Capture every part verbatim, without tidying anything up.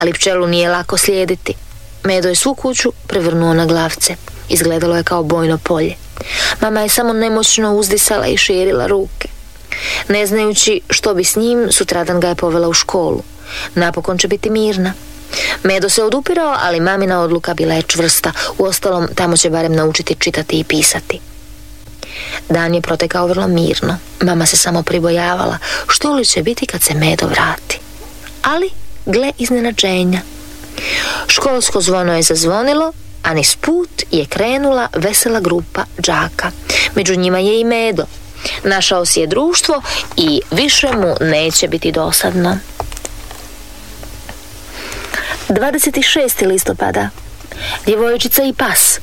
ali pčelu nije lako slijediti. Medo je svu kuću prevrnuo na glavce. Izgledalo je kao bojno polje. Mama je samo nemoćno uzdisala i širila ruke. Ne znajući što bi s njim, sutradan ga je povela u školu. Napokon će biti mirna. Medo se odupirao, ali mamina odluka bila je čvrsta. Uostalom, tamo će barem naučiti čitati i pisati. Dan je protekao vrlo mirno. Mama se samo pribojavala što li će biti kad se Medo vrati. Ali, gle iznenađenja. Školsko zvono je zazvonilo, a niz put je krenula vesela grupa đaka. Među njima je i Medo. Našao si je društvo i više mu neće biti dosadno. dvadeset šestog listopada. Djevojčica i pas.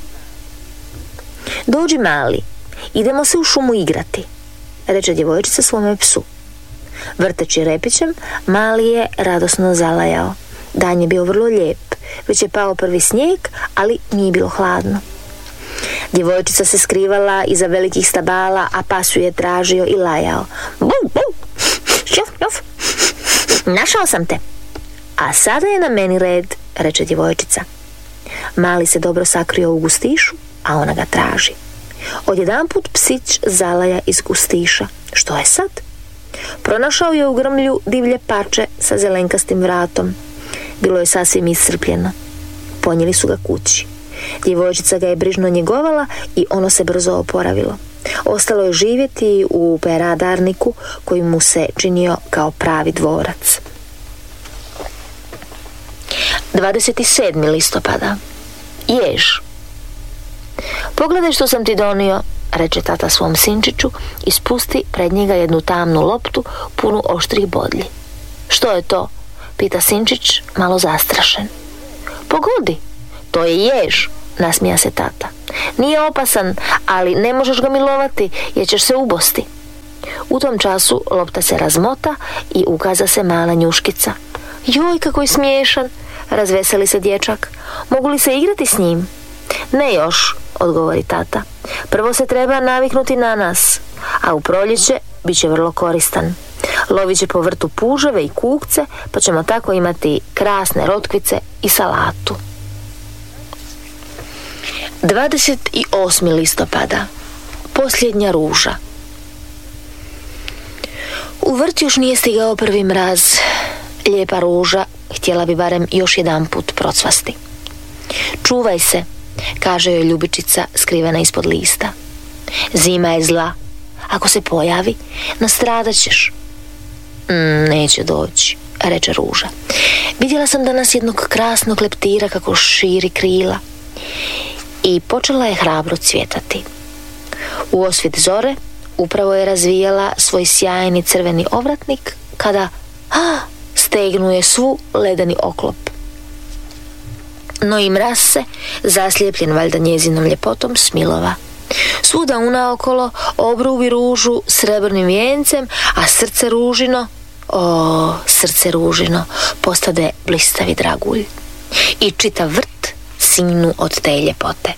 Dođi mali, idemo se u šumu igrati, reče djevojčica svome psu. Vrteći repićem, mali je radosno zalajao. Dan je bio vrlo lijep, već je pao prvi snijeg, ali nije bilo hladno. Djevojčica se skrivala iza velikih stabala, a pas ju je tražio i lajao. Bum, bum, šof, šof. Našao sam te. A sada je na meni red, reče djevojčica. Mali se dobro sakrio u gustišu, a ona ga traži. Odjedanput psić zalaja iz gustiša. Što je sad? Pronašao je u grmlju divlje pače sa zelenkastim vratom. Bilo je sasvim iscrpljeno. Ponijeli su ga kući. Djevojčica ga je brižno njegovala i ono se brzo oporavilo. Ostalo je živjeti u peradarniku koji mu se činio kao pravi dvorac. dvadeset sedmog listopada. Jež. Pogledaj što sam ti donio, reče tata svom sinčiću i spusti pred njega jednu tamnu loptu punu oštrih bodlji. Što je to? Pita sinčić malo zastrašen. Pogodi, to je jež, nasmija se tata. Nije opasan, ali ne možeš ga milovati jer ćeš se ubosti. U tom času lopta se razmota i ukaza se mala njuškica. Joj, kako je smiješan, razveseli se dječak. Mogu li se igrati s njim? Ne još, odgovori tata. Prvo se treba naviknuti na nas, a u proljeće bit će vrlo koristan. Lovit će po vrtu puževe i kukce, pa ćemo tako imati krasne rotkvice i salatu. dvadeset osmog listopada. Posljednja ruža. U vrt još nije stigao prvi mraz. Lijepa ruža htjela bi barem još jedan put procvasti. Čuvaj se, kaže joj ljubičica skrivena ispod lista. Zima je zla. Ako se pojavi, nastradat ćeš. Mm, neće doći, reče ruža. Vidjela sam danas jednog krasnog leptira kako širi krila. I počela je hrabro cvjetati. U osvit zore upravo je razvijala svoj sjajni crveni ovratnik kada a, stegnuje svu ledeni oklop. No i mraz se, zaslijepljen valjda njezinom ljepotom, smilova. Svuda unaokolo obrubi ružu srebrnim vijencem, a srce ružino, o, srce ružino, postade blistavi dragulj. I čitav vrt sinu od te ljepote.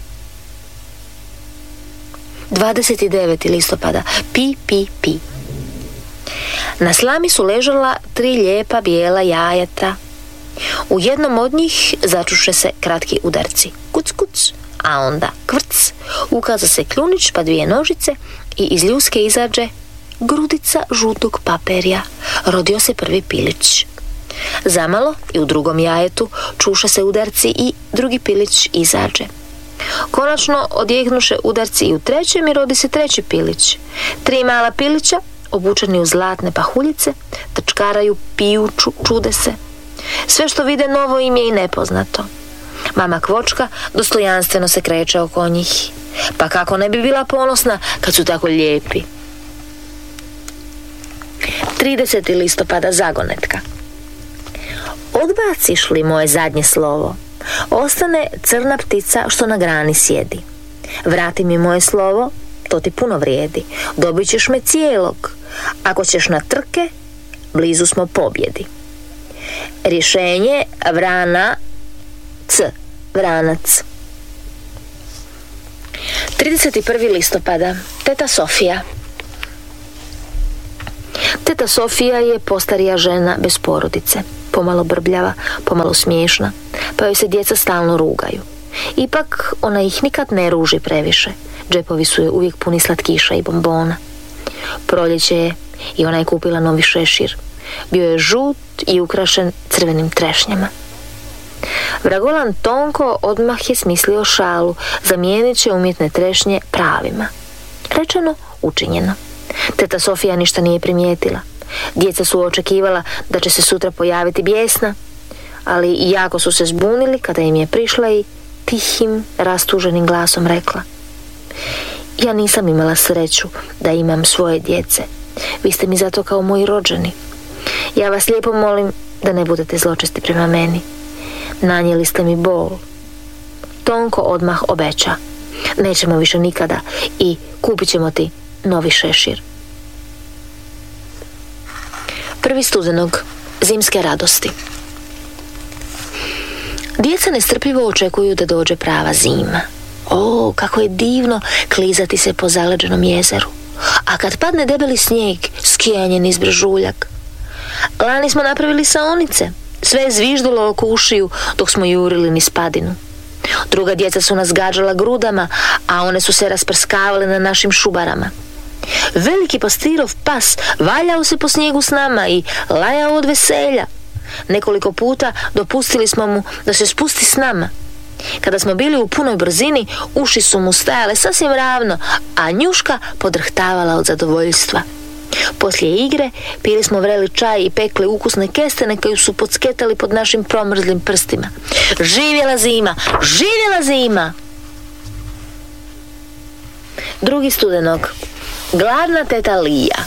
dvadeset devetog listopada. Pi, pi, pi. Na slami su ležala tri lijepa bijela jajeta. U jednom od njih začuše se kratki udarci. Kuc, kuc, a onda kvrc. Ukaza se kljunić pa dvije nožice i iz ljuske izađe grudica žutog paperja. Rodio se prvi pilić. Zamalo i u drugom jajetu čuše se udarci i drugi pilić izađe. Konačno odjeknuše udarci i u trećem i rodi se treći pilić. Tri mala pilića, obučeni u zlatne pahuljice, trčkaraju, piju, ču, čude se. Sve što vide novo im je i nepoznato. Mama Kvočka dostojanstveno se kreće oko njih. Pa kako ne bi bila ponosna kad su tako lijepi. tridesetog listopada. Zagonetka. Odbaciš li moje zadnje slovo, ostane crna ptica što na grani sjedi. Vrati mi moje slovo, to ti puno vrijedi. Dobit ćeš me cijelog. Ako ćeš na trke, blizu smo pobjedi. Rješenje vrana c, vranac. trideset prvog listopada. Teta Sofija. Teta Sofija je postarija žena bez porodice. pomalo brbljava, pomalo smiješna, pa joj se djeca stalno rugaju. Ipak ona ih nikad ne ruži previše. Džepovi su joj uvijek puni slatkiša i bombona. Proljeće je i ona je kupila novi šešir. Bio je žut i ukrašen crvenim trešnjama. Vragolan Tonko odmah je smislio šalu, zamijenit će umjetne trešnje pravima. Rečeno, učinjeno. Teta Sofija ništa nije primijetila. Djeca su očekivala da će se sutra pojaviti bijesna, ali jako su se zbunili kada im je prišla i tihim, rastuženim glasom rekla: ja nisam imala sreću da imam svoje djece. Vi ste mi zato kao moji rođeni. Ja vas lijepo molim da ne budete zločesti prema meni. Nanijeli ste mi bol. Tonko odmah obeća: nećemo više nikada i kupit ćemo ti novi šešir. Prvi studenog, zimske radosti. Djeca nestrpljivo očekuju da dođe prava zima. O, kako je divno klizati se po zaleđenom jezeru. A kad padne debeli snijeg, skijanje niz brežuljak. Lani smo napravili saonice. Sve je zviždulo oko ušiju dok smo jurili niz padinu. Druga djeca su nas gađala grudama, a one su se rasprskavale na našim šubarama. Veliki pastirov pas valjao se po snijegu s nama i lajao od veselja. Nekoliko puta dopustili smo mu da se spusti s nama. Kada smo bili u punoj brzini, uši su mu stajale sasvim ravno, a njuška podrhtavala od zadovoljstva. Poslije igre pili smo vreli čaj i pekli ukusne kestene koji su podsketali pod našim promrzlim prstima. Živjela zima! Živjela zima! Drugi studenog. Gladna teta Lija.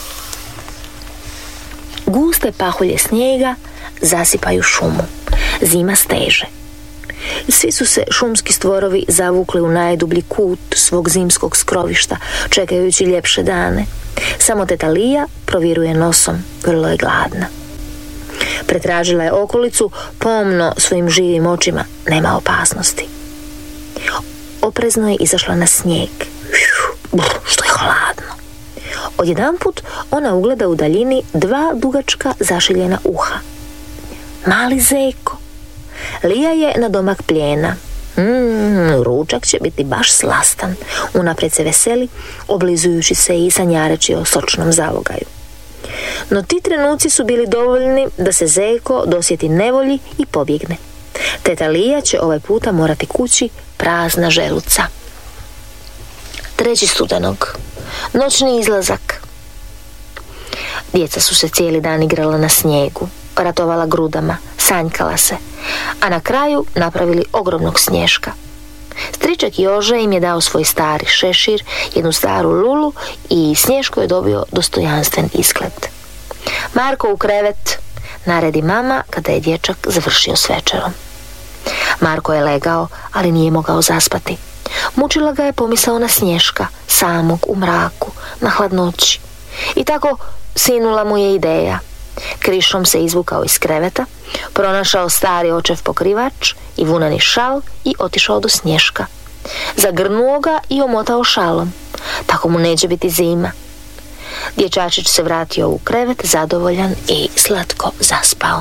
Guste pahulje snijega zasipaju šumu. Zima steže. Svi su se šumski stvorovi zavukli u najdublji kut svog zimskog skrovišta, čekajući ljepše dane. Samo teta Lija proviruje nosom, vrlo je gladna. Pretražila je okolicu, pomno svojim živim očima, nema opasnosti. Oprezno je izašla na snijeg. Što je hladno. Odjedanput ona ugleda u daljini dva dugačka zašiljena uha. Mali zeko. Lija je na domak plijena. Mmm, ručak će biti baš slastan. Unaprijed se veseli, oblizujući se i sanjareći o sočnom zalogaju. No ti trenuci su bili dovoljni da se zeko dosjeti nevolji i pobjegne. Teta Lija će ovaj puta morati kući prazna želuca. Treći studenog. Noćni izlazak. Djeca su se cijeli dan igrala na snijegu, ratovala grudama, sanjkala se, a na kraju napravili ogromnog snješka. Striček Jože im je dao svoj stari šešir, jednu staru lulu i Snješko je dobio dostojanstven izgled. Marko u krevet, naredi mama kada je dječak završio s večerom. Marko je legao, ali nije mogao zaspati. Mučila ga je pomisao na Snješka, samog u mraku, na hladnoći. I tako sinula mu je ideja. Krišom se izvukao iz kreveta, pronašao stari očev pokrivač i vunani šal i otišao do Snješka. Zagrnuo ga i omotao šalom. Tako mu neće biti zima. Dječačić se vratio u krevet zadovoljan i slatko zaspao.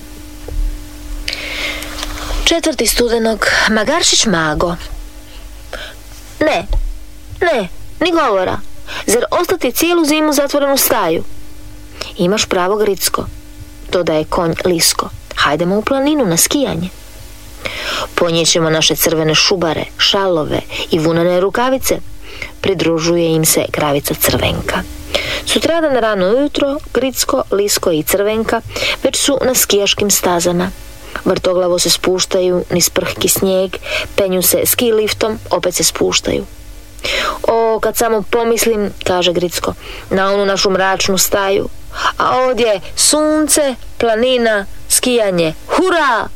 Četvrti studenog. Magarčić Mago. Ne, ne, ni govora. Zar ostati cijelu zimu zatvoren u staju? Imaš pravo, Gricko, dodaje konj Lisko. Hajdemo u planinu na skijanje. Ponijećemo naše crvene šubare, šalove i vunane rukavice. Pridružuje im se kravica Crvenka. Sutradan rano ujutro Gricko, Lisko i Crvenka već su na skijaškim stazama. Vrtoglavo se spuštaju niz prhki snijeg, penju se ski liftom, opet se spuštaju. O, kad samo pomislim, kaže Gricko, na onu našu mračnu staju, a ovdje sunce, planina, skijanje. Hura!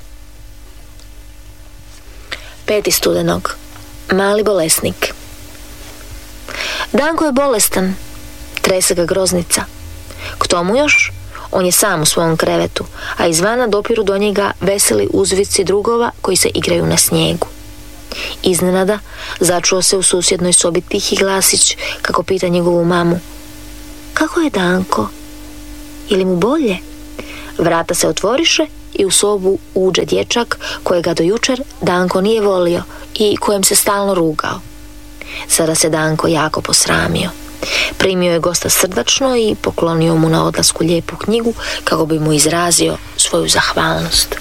Peti studenog. Mali bolesnik. Danko je bolestan, trese ga groznica. K tomu još, on je sam u svom krevetu, a izvana dopiru do njega veseli uzvici drugova koji se igraju na snijegu. Iznenada začuo se u susjednoj sobi tihi glasić kako pita njegovu mamu: kako je Danko? Je li mu bolje? Vrata se otvoriše i u sobu uđe dječak kojega do jučer Danko nije volio i kojem se stalno rugao. Sada se Danko jako posramio. Primio je gosta srdačno i poklonio mu na odlasku lijepu knjigu kako bi mu izrazio svoju zahvalnost.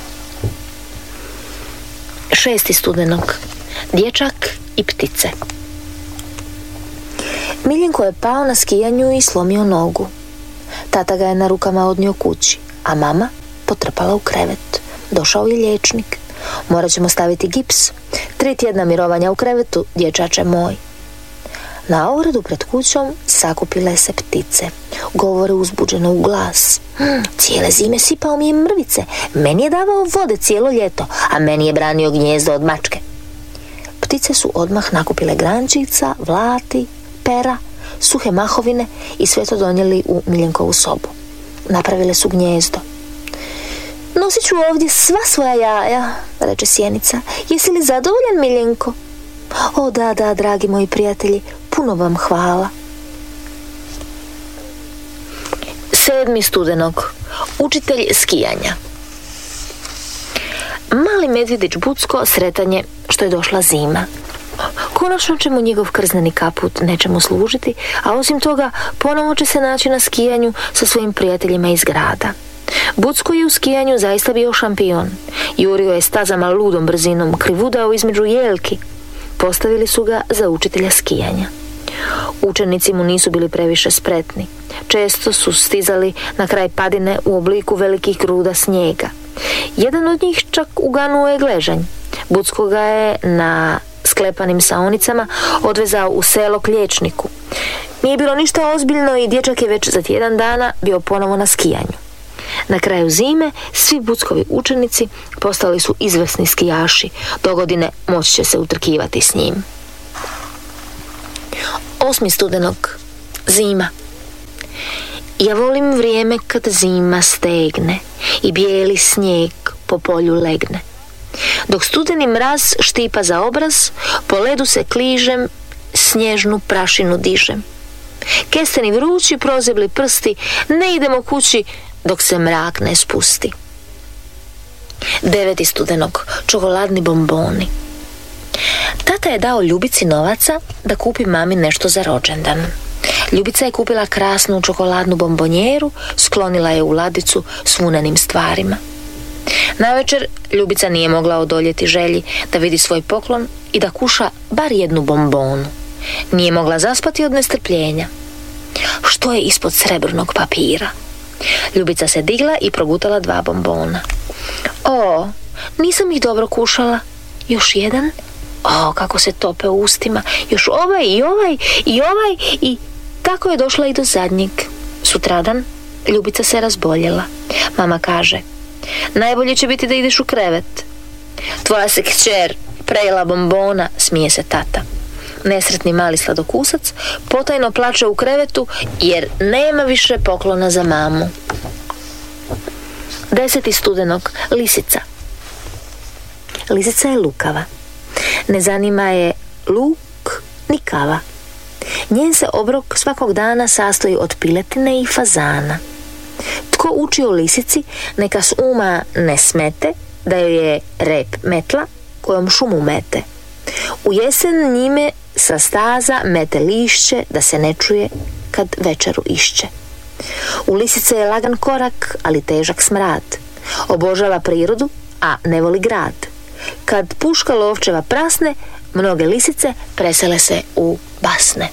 Šesti studenog. Dječak i ptice. Miljenko je pao na skijanju i slomio nogu. Tata ga je na rukama odnio kući, a mama potrpala u krevet. Došao je liječnik. Morat ćemo staviti gips. Tri tjedna mirovanja u krevetu, dječače moj. Na ogradu pred kućom sakupile se ptice. Govore uzbuđeno u glas. Hm, cijele zime sipao mi je mrvice. Meni je davao vode cijelo ljeto, a meni je branio gnijezdo od mačke. Ptice su odmah nakupile grančica, vlati, pera, suhe mahovine i sve to donijeli u Miljenkovu sobu. Napravile su gnijezdo. Nosit ću ovdje sva svoja jaja, reče Sjenica. Jesi li zadovoljan, Miljenko? O da, da, dragi moji prijatelji, puno vam hvala. Sedmi studenog. Učitelj skijanja. Mali medvjedić Bucko sretan je što je došla zima. Konačno će mu njegov krzneni kaput nečemu služiti, a osim toga ponovo će se naći na skijanju sa svojim prijateljima iz grada. Bucko je u skijanju zaista bio šampion. Jurio je stazama ludom brzinom, krivudao između jelki. Postavili su ga za učitelja skijanja. Učenici mu nisu bili previše spretni. Često su stizali na kraj padine u obliku velikih gruda snijega. Jedan od njih čak uganuo je gležanj. Bucko ga je na sklepanim saonicama odvezao u selo k liječniku. Nije bilo ništa ozbiljno i dječak je već za tjedan dana bio ponovo na skijanju. Na kraju zime svi Buckovi učenici postali su izvrsni skijaši. Dogodine moći će se utrkivati s njim. Osmi studenog. Zima. Ja volim vrijeme kad zima stegne i bijeli snijeg po polju legne. Dok studeni mraz štipa za obraz, po ledu se kližem, snježnu prašinu dižem. Kesteni vrući, prozebli prsti, ne idemo kući dok se mrak ne spusti. Deveti studenog. Čokoladni bomboni. Tata je dao Ljubici novaca da kupi mami nešto za rođendan. Ljubica je kupila krasnu čokoladnu bombonjeru, sklonila je u ladicu s vunenim stvarima. Navečer Ljubica nije mogla odoljeti želji da vidi svoj poklon i da kuša bar jednu bombonu. Nije mogla zaspati od nestrpljenja. Što je ispod srebrnog papira? Ljubica se digla i progutala dva bombona. O, nisam ih dobro kušala. Još jedan? O, kako se tope u ustima. Još ovaj i ovaj i ovaj i tako je došla i do zadnjeg. Sutradan Ljubica se razboljela. Mama kaže: najbolje će biti da ideš u krevet. Tvoja se kćer prejela bombona, smije se tata. Nesretni mali sladokusac potajno plače u krevetu jer nema više poklona za mamu. Deseti studenog. Lisica. Lisica je lukava. Ne zanima je luk ni kava. Njen se obrok svakog dana sastoji od piletine i fazana. Tko uči o lisici, neka s uma ne smete da joj je rep metla kojom šumu mete. U jesen njime sa staza mete lišće da se ne čuje kad večeru išće. U lisice je lagan korak, ali težak smrad. Obožava prirodu, a ne voli grad. Kad puška lovčeva prasne, mnoge lisice presele se u basne.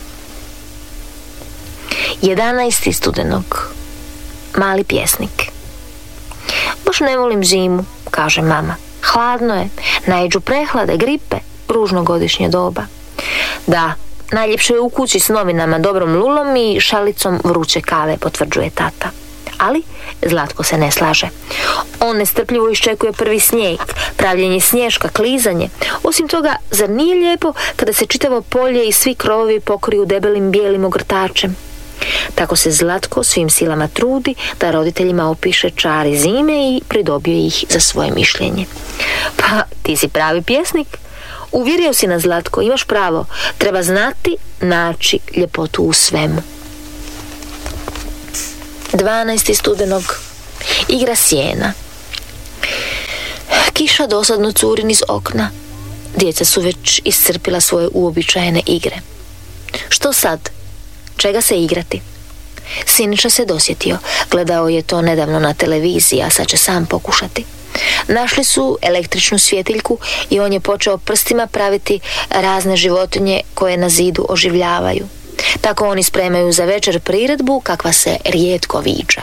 Jedanaesti studenog. Mali pjesnik. Baš ne volim zimu, kaže mama. Hladno je, naiđu prehlade, gripe, ružno godišnje doba. Da, najljepše je u kući s novinama, dobrom lulom i šalicom vruće kave, potvrđuje tata. Ali Zlatko se ne slaže. On nestrpljivo iščekuje prvi snijeg, pravljenje snješka, klizanje. Osim toga, zar nije lijepo kada se čitavo polje i svi krovovi pokriju debelim bijelim ogrtačem? Tako se Zlatko svim silama trudi da roditeljima opiše čari zime i pridobije ih za svoje mišljenje. Pa, ti si pravi pjesnik. Uvjerio si nas, Zlatko, imaš pravo. Treba znati naći ljepotu u svemu. dvanaesti studenog. Igra sjena. Kiša dosadno curi niz okna. Djeca su već iscrpila svoje uobičajene igre. Što sad? Čega se igrati? Siniša se dosjetio. Gledao je to nedavno na televiziji, a sad će sam pokušati. Našli su električnu svjetiljku i on je počeo prstima praviti razne životinje koje na zidu oživljavaju. Tako oni spremaju za večer priredbu kakva se rijetko viđa.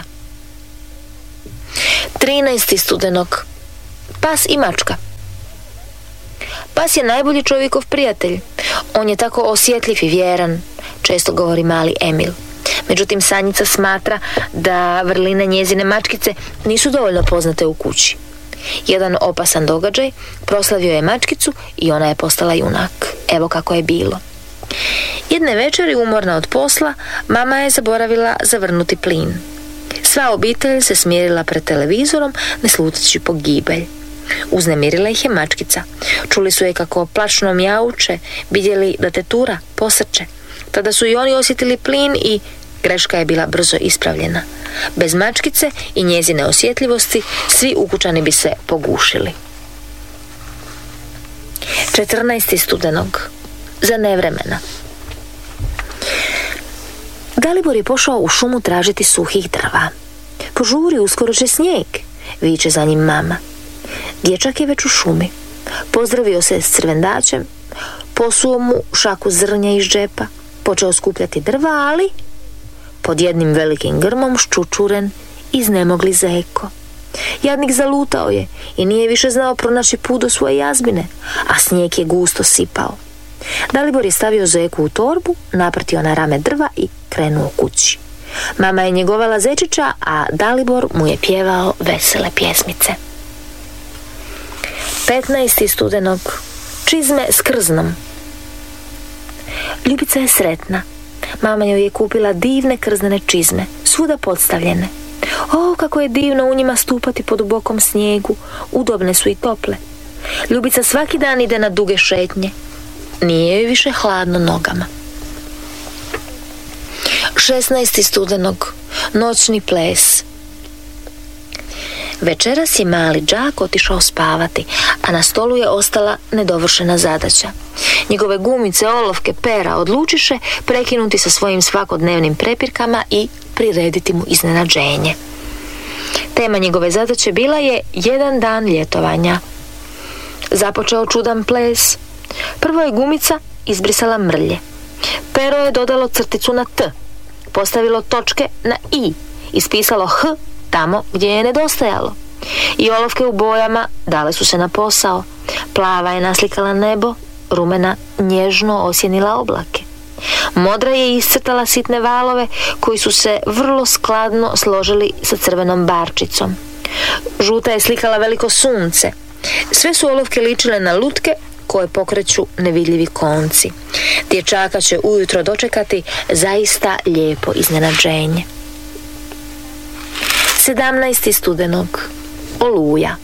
trinaesti studenog. Pas i mačka. Pas je najbolji čovjekov prijatelj. On je tako osjetljiv i vjeran, često govori mali Emil. Međutim, Sanjica smatra da vrline njezine mačkice nisu dovoljno poznate u kući. Jedan opasan događaj proslavio je mačkicu i ona je postala junak. Evo kako je bilo. Jedne večeri, umorna od posla, mama je zaboravila zavrnuti plin. Sva obitelj se smirila pred televizorom, ne slutajući pogibelj. Uznemirila ih je mačkica. Čuli su je kako plačno mjauče, vidjeli da tetura posrče. Tada su i oni osjetili plin i greška je bila brzo ispravljena. Bez mačkice i njezine osjetljivosti svi ukućani bi se pogušili. četrnaesti studenog. Za nevremena. Dalibor je pošao u šumu tražiti suhih drva. Požuri, uskoro će snijeg, viče za njim mama. Dječak je već u šumi. Pozdravio se s crvendačem, posuo mu šaku zrnja iz džepa, počeo skupljati drva, ali pod jednim velikim grmom ščučuren, iznemogli zeko. Jadnik zalutao je i nije više znao pronaći put do svoje jazbine, a snijeg je gusto sipao. Dalibor je stavio zeku u torbu, napratio na rame drva i krenuo kući. Mama je njegovala zečića, a Dalibor mu je pjevao vesele pjesmice. petnaesti studenog. Čizme s krznom. Ljubica je sretna. Mama joj je kupila divne krznene čizme, svuda podstavljene. O, kako je divno u njima stupati po dubokom snijegu, udobne su i tople. Ljubica svaki dan ide na duge šetnje. Nije joj više hladno nogama. šesnaesti studenog. Noćni ples. Večeras je mali đak otišao spavati, a na stolu je ostala nedovršena zadaća. Njegove gumice, olovke, pera odlučiše prekinuti sa svojim svakodnevnim prepirkama i prirediti mu iznenađenje. Tema njegove zadaće bila je jedan dan ljetovanja. Započeo čudan ples. Prvo je gumica izbrisala mrlje. Pero je dodalo crticu na T, postavilo točke na I, ispisalo H tamo gdje je nedostajalo. I olovke u bojama dale su se na posao. Plava je naslikala nebo, rumena nježno osjenila oblake. Modra je iscrtala sitne valove koji su se vrlo skladno složili sa crvenom barčicom. Žuta je slikala veliko sunce. Sve su olovke ličile na lutke koje pokreću nevidljivi konci. Dječaka će ujutro dočekati zaista lijepo iznenađenje. sedamnaesti studenog. Oluja.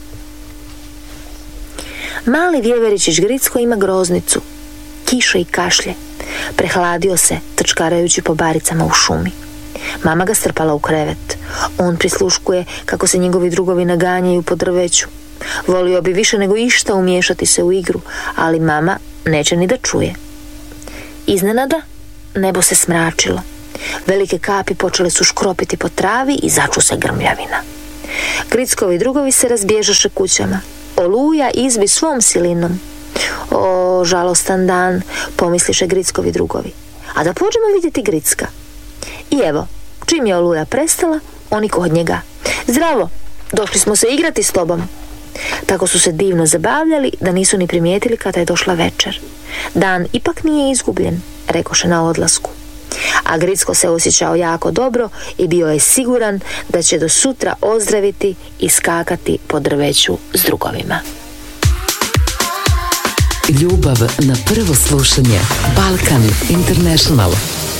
Mali vjeveričić Gricko ima groznicu. Kiše i kašlje. Prehladio se, trčkarajući po baricama u šumi. Mama ga strpala u krevet. On prisluškuje kako se njegovi drugovi naganjaju po drveću. Volio bi više nego išta umiješati se u igru, ali mama neće ni da čuje. Iznenada nebo se smračilo. Velike kapi počele su škropiti po travi i začu se grmljavina. Grickovi drugovi se razbježaše kućama. Oluja izbi svom silinom. O, žalostan dan, pomisliše Grickovi drugovi. A da pođemo vidjeti Gricka. I evo, čim je oluja prestala, oni kod njega. Zdravo, došli smo se igrati s tobom. Tako su se divno zabavljali da nisu ni primijetili kada je došla večer. Dan ipak nije izgubljen, rekoše na odlasku. A Gricko se osjećao jako dobro i bio je siguran da će do sutra ozdraviti i skakati po drveću s drugovima. Ljubav na prvo slušanje. Balkan International.